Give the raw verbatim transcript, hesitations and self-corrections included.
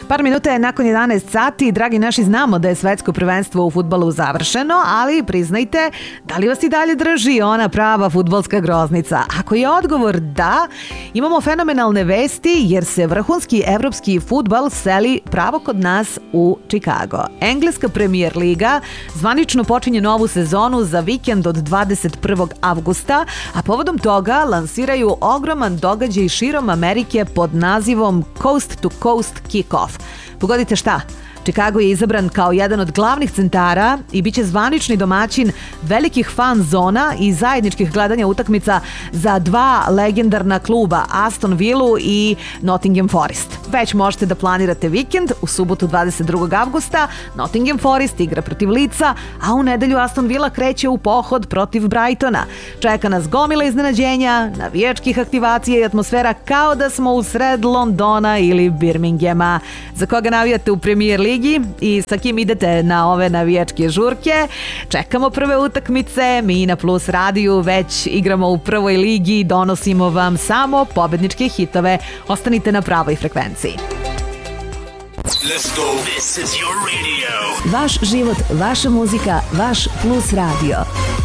Par minuta je nakon jedanaest sati. Dragi naši, znamo da je svetsko prvenstvo u fudbalu završeno, ali priznajte, da li vas i dalje drži ona prava fudbalska groznica? Ako je odgovor da, imamo fenomenalne vesti jer se vrhunski evropski fudbal seli pravo kod nas u Chicago. Engleska Premier Liga zvanično počinje novu sezonu za vikend od dvadeset prvog avgusta, a povodom toga lansiraju ogroman događaj širom Amerike pod nazivom Coast to Coast Kick-Off. Pogodite šta? Chicago je izabran kao jedan od glavnih centara i bit će zvanični domaćin velikih fan zona i zajedničkih gledanja utakmica za dva legendarna kluba, Aston Villu i Nottingham Forest. Već možete da planirate vikend. U subotu dvadeset drugog avgusta Nottingham Forest igra protiv Leedsa, a u nedelju Aston Villa kreće u pohod protiv Brightona. Čeka nas gomila iznenađenja, navijačkih aktivacija i atmosfera kao da smo u sred Londona ili Birminghama. Za koga navijate u Premier Ligi i sa kim idete na ove navijačke žurke? Čekamo prve utakmice. Mi na Plus radiju već igramo u prvoj ligi i donosimo vam samo pobedničke hitove. Ostanite na pravoj frekvenciji. Let's go. This is your radio. Vaš život, vaša muzika, vaš Plus radio.